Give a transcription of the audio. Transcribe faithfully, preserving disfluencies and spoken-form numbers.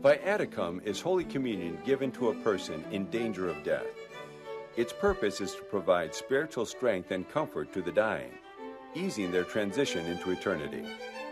Viaticum is Holy Communion given to a person in danger of death. Its purpose is to provide spiritual strength and comfort to the dying, easing their transition into eternity.